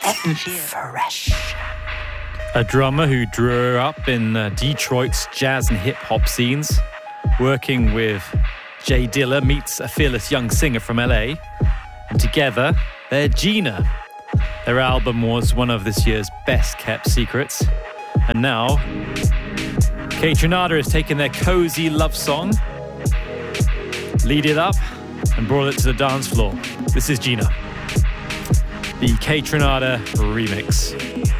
Fresh. A drummer who grew up in Detroit's jazz and hip-hop scenes, working with Jay Dilla, meets a fearless young singer from LA, and together they're Gina. Their album was one of this year's best-kept secrets, and now Kaytranada has taken their cozy love song, lead it up, and brought it to the dance floor. This is Gina, the Kaytranada remix.